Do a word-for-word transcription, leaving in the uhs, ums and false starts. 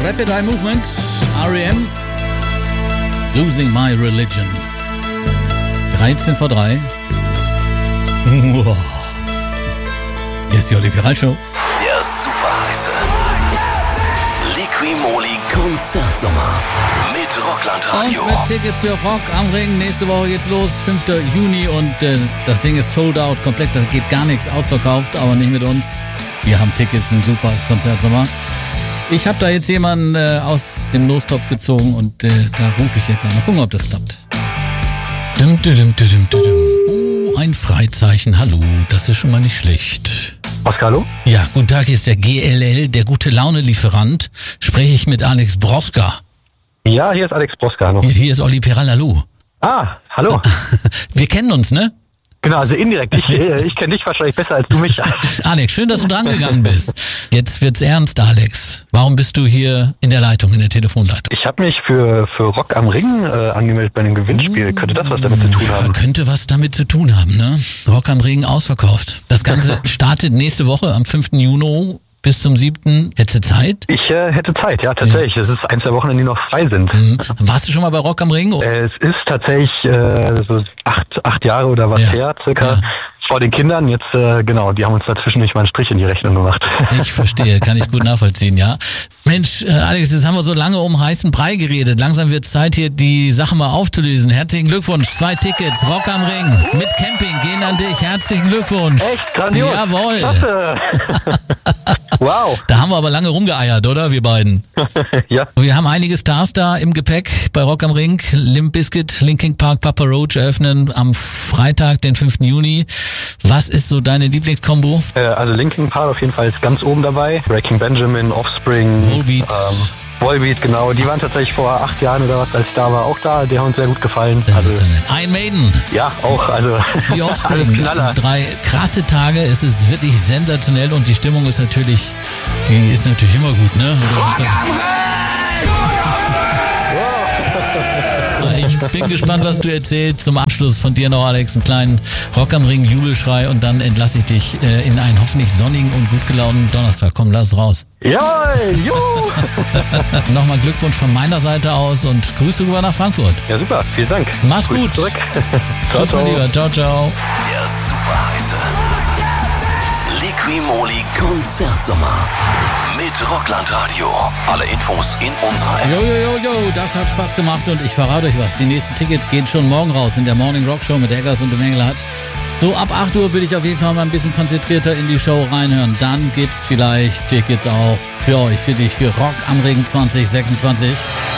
Rapid Eye Movement, R E M, Losing My Religion. dreizehn vor drei. Wow. Hier ist die Olli Piral Show. Der super heiße Liqui-Moly Konzertsommer mit Rockland Radio. Und mit Tickets für Rock am Ring. Nächste Woche geht's los, fünften Juni. Und äh, das Ding ist sold out, komplett. Da geht gar nichts, ausverkauft, aber nicht mit uns. Wir haben Tickets, ein super Konzertsommer. Ich habe da jetzt jemanden äh, aus dem Lostopf gezogen und äh, da rufe ich jetzt an. Mal gucken, ob das klappt. Dum, dum, dum, dum, dum. Oh, ein Freizeichen. Hallo, das ist schon mal nicht schlecht. Oskar, hallo? Ja, guten Tag, hier ist der G L L, der Gute-Laune-Lieferant. Spreche ich mit Alex Broska. Ja, hier ist Alex Broska, hallo. Hier, hier ist Olli Piral, hallo. Ah, hallo. Wir kennen uns, ne? Genau, also indirekt. Ich, ich kenne dich wahrscheinlich besser als du mich. Alex, schön, dass du dran gegangen bist. Jetzt wird's ernst, Alex. Warum bist du hier in der Leitung, in der Telefonleitung? Ich habe mich für, für Rock am Ring äh, angemeldet bei einem Gewinnspiel. Könnte das was damit zu tun haben? Ja, könnte was damit zu tun haben, ne? Rock am Ring ausverkauft. Das Ganze startet nächste Woche am fünften Juni bis zum siebten Hättest du Zeit? Ich äh, hätte Zeit, ja, tatsächlich. Es ist eins der Wochen, die noch frei sind. Mhm. Warst du schon mal bei Rock am Ring? Äh, es ist tatsächlich äh, so acht, acht Jahre oder was Ja. her, circa. Ja. Vor den Kindern, jetzt, äh, genau, die haben uns dazwischen nicht mal einen Strich in die Rechnung gemacht. Ich verstehe, kann ich gut nachvollziehen, ja. Mensch, äh, Alex, jetzt haben wir so lange um heißen Brei geredet. Langsam wird Zeit, hier die Sache mal aufzulösen. Herzlichen Glückwunsch, zwei Tickets, Rock am Ring mit Camping gehen an dich. Herzlichen Glückwunsch. Echt? Grandios. Jawohl. Klasse. Wow. Da haben wir aber lange rumgeeiert, oder, wir beiden? Ja. Wir haben einige Stars da im Gepäck bei Rock am Ring. Limp Bizkit, Linkin Park, Papa Roach eröffnen am Freitag, den fünften Juni. Was ist so deine Lieblingskombo? Äh, also Linkin Park auf jeden Fall ist ganz oben dabei. Breaking Benjamin, Offspring, Volbeat. Ähm, Volbeat, genau. Die waren tatsächlich vor acht Jahren oder was, als ich da war, auch da. Die haben uns sehr gut gefallen. Also, Sensationell. Iron Maiden, ja, auch. Also die alles Offspring. Knaller. Drei krasse Tage. Es ist wirklich sensationell und die Stimmung ist natürlich, die ist natürlich immer gut, ne? Oder Ich bin gespannt, was du erzählst. Zum Abschluss von dir noch, Alex, einen kleinen Rock am Ring Jubelschrei und dann entlasse ich dich äh, in einen hoffentlich sonnigen und gut gelaunten Donnerstag. Komm, lass raus. Jawohl, juhu. Nochmal Glückwunsch von meiner Seite aus und Grüße rüber nach Frankfurt. Ja, super. Vielen Dank. Mach's Grüß gut. Zurück. Tschüss, mein Lieber. Ciao, ciao. Der super heiße Liqui-Moly Konzertsommer mit Rockland Radio. Alle Infos in unserer App. Jo, jo, jo, jo, das hat Spaß gemacht und ich verrate euch was. Die nächsten Tickets gehen schon morgen raus in der Morning Rock Show mit Eggers und dem Engelhardt. So ab acht Uhr will ich auf jeden Fall mal ein bisschen konzentrierter in die Show reinhören. Dann gibt's vielleicht Tickets auch für euch, für dich, für Rock am Ring zwanzig sechsundzwanzig.